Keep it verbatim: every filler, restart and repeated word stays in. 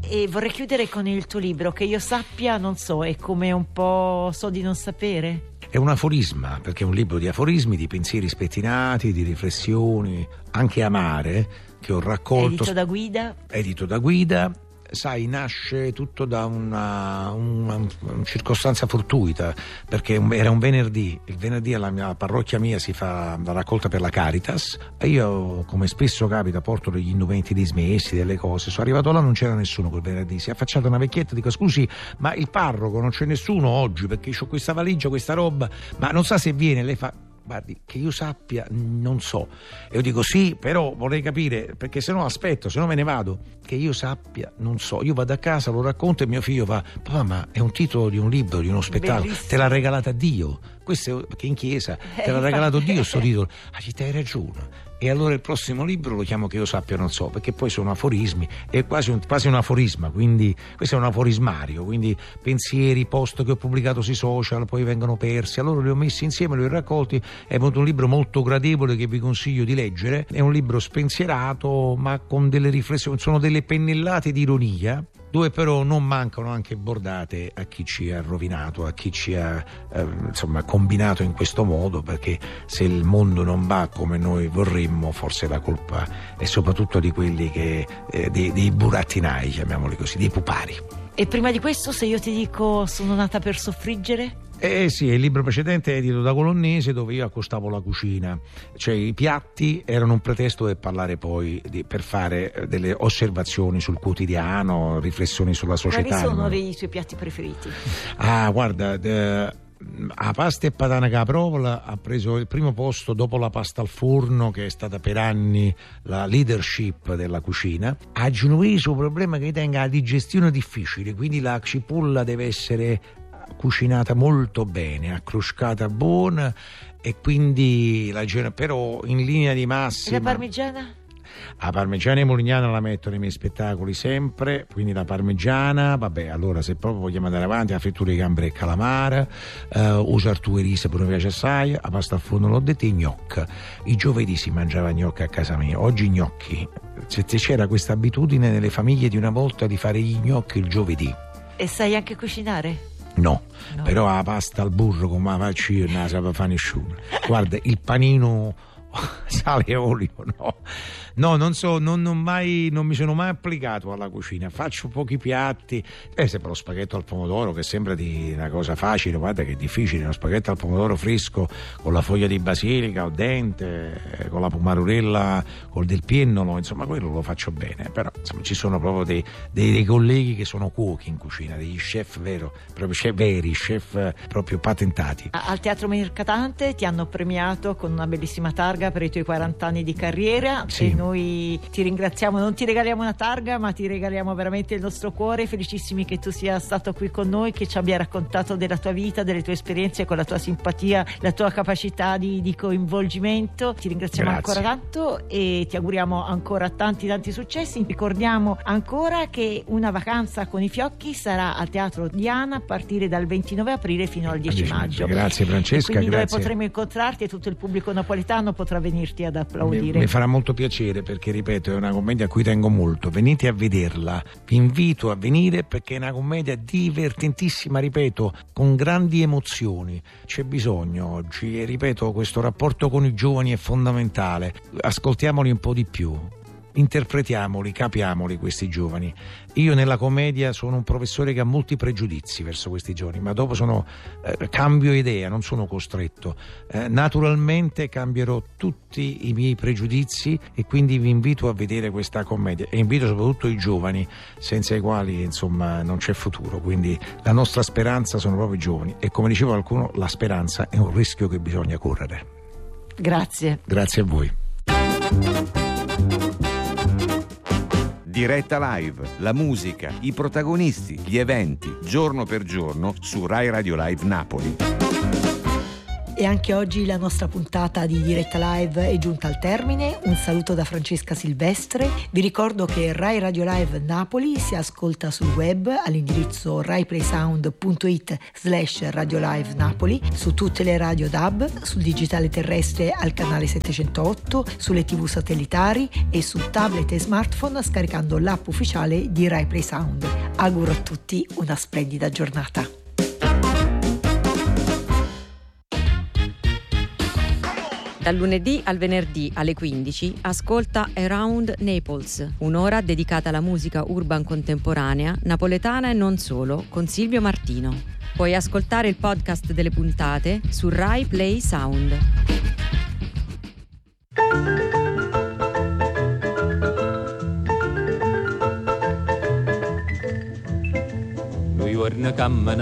E vorrei chiudere con il tuo libro, che io sappia, non so, è come un po' So di non sapere. È un aforisma, perché è un libro di aforismi, di pensieri spettinati, di riflessioni, anche amare, che ho raccolto. Edito da Guida. Edito da Guida. Sai, nasce tutto da una, una, una circostanza fortuita, perché era un venerdì, il venerdì alla mia parrocchia mia si fa la raccolta per la Caritas e io, come spesso capita, porto degli indumenti dismessi, delle cose. Sono arrivato là, non c'era nessuno quel venerdì, si è affacciata una vecchietta, dico scusi, ma il parroco non c'è nessuno oggi perché ho questa valigia, questa roba, ma non sa se viene. Lei fa: guardi, che io sappia non so. E io dico sì, però vorrei capire, perché se no aspetto, se no me ne vado. Che io sappia non so. Io vado a casa, lo racconto e mio figlio fa: papà, ma è un titolo di un libro, di uno spettacolo. Bellissimo. Te l'ha regalata Dio. Questo è, perché in chiesa te l'ha regalato Dio sto titolo. Ah, ci hai ragione. E allora il prossimo libro lo chiamo Che io sappia non so, perché poi sono aforismi, è quasi un, quasi un aforisma, quindi questo è un aforismario, quindi pensieri, post che ho pubblicato sui social poi vengono persi, allora li ho messi insieme, li ho raccolti, è venuto un libro molto gradevole che vi consiglio di leggere. È un libro spensierato ma con delle riflessioni, sono delle pennellate di ironia, dove però non mancano anche bordate a chi ci ha rovinato, a chi ci ha eh, insomma combinato in questo modo, perché se il mondo non va come noi vorremmo, forse la colpa è soprattutto di quelli che eh, dei, dei burattinai, chiamiamoli così, dei pupari. E prima di questo, se io ti dico Sono nata per soffriggere? Eh sì, il libro precedente è edito da Colonnese, dove io accostavo la cucina, cioè i piatti erano un pretesto per parlare poi, di, per fare delle osservazioni sul quotidiano, riflessioni sulla società. Quali sono no? dei tuoi piatti preferiti? Ah, guarda, eh, a pasta e patana caprovola ha preso il primo posto dopo la pasta al forno, che è stata per anni la leadership della cucina. A genovese il problema è che tenga la digestione difficile, quindi la cipolla deve essere cucinata molto bene, accruscata buona, e quindi la però in linea di massima. E la parmigiana? La parmigiana e molignana la metto nei miei spettacoli sempre, quindi la parmigiana, vabbè, allora se proprio vogliamo andare avanti, la frittura di gamberi e calamara, uh, uso artù e riso, pure mi piace assai, la pasta al forno l'ho detto, i gnocchi. I giovedì si mangiava gnocchi a casa mia, oggi gnocchi. C'era questa abitudine nelle famiglie di una volta di fare gli gnocchi il giovedì. E sai anche cucinare? No, no, però la pasta al burro come la faccio io non la sapevo fare nessuno. Guarda, il panino sale e olio, no. No, non so, non, non, mai, non mi sono mai applicato alla cucina, faccio pochi piatti, eh, se per lo spaghetto al pomodoro, che sembra di una cosa facile, guarda che è difficile, uno spaghetto al pomodoro fresco con la foglia di basilica al dente, con la pomarurella, col del piennolo, insomma quello lo faccio bene, però insomma ci sono proprio dei, dei, dei colleghi che sono cuochi in cucina, degli chef vero, proprio chef veri, chef proprio patentati. Al Teatro Mercatante ti hanno premiato con una bellissima targa per i tuoi quaranta anni di carriera, sì. E noi ti ringraziamo, non ti regaliamo una targa ma ti regaliamo veramente il nostro cuore, felicissimi che tu sia stato qui con noi, che ci abbia raccontato della tua vita, delle tue esperienze, con la tua simpatia, la tua capacità di, di coinvolgimento. Ti ringraziamo Grazie. ancora tanto e ti auguriamo ancora tanti tanti successi. Ricordiamo ancora che Una vacanza con i fiocchi sarà al Teatro Diana a partire dal ventinove aprile fino al dieci maggio. Grazie Francesca, e quindi grazie. Dove potremo incontrarti e tutto il pubblico napoletano potrà venirti ad applaudire. Mi, mi farà molto piacere, perché ripeto è una commedia a cui tengo molto, venite a vederla, vi invito a venire perché è una commedia divertentissima, ripeto, con grandi emozioni. C'è bisogno oggi e ripeto, questo rapporto con i giovani è fondamentale, ascoltiamoli un po' di più, interpretiamoli, capiamoli questi giovani. Io nella commedia sono un professore che ha molti pregiudizi verso questi giovani, ma dopo sono eh, cambio idea, non sono costretto. Eh, naturalmente cambierò tutti i miei pregiudizi e quindi vi invito a vedere questa commedia e invito soprattutto i giovani, senza i quali insomma non c'è futuro. Quindi la nostra speranza sono proprio i giovani e, come diceva qualcuno, la speranza è un rischio che bisogna correre. Grazie. Grazie a voi. Diretta Live, la musica, i protagonisti, gli eventi, giorno per giorno su Rai Radio Live Napoli. E anche oggi la nostra puntata di Diretta Live è giunta al termine. Un saluto da Francesca Silvestre. Vi ricordo che Rai Radio Live Napoli si ascolta sul web all'indirizzo raiplaysound.it slash Radio Live Napoli, su tutte le radio D A B, sul digitale terrestre al canale settecentotto, sulle tv satellitari e su tablet e smartphone scaricando l'app ufficiale di Rai Play Sound. Auguro a tutti una splendida giornata. Dal lunedì al venerdì alle quindici ascolta Around Naples, un'ora dedicata alla musica urban contemporanea, napoletana e non solo, con Silvio Martino. Puoi ascoltare il podcast delle puntate su Rai Play Sound. Noi